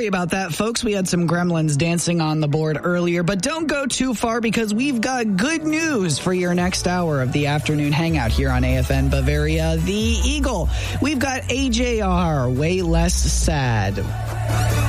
Sorry about that, folks. We had some gremlins dancing on the board earlier, but don't go too far because we've got good news for your next hour of the afternoon hangout here on AFN Bavaria, The Eagle. We've got AJR, Way Less Sad.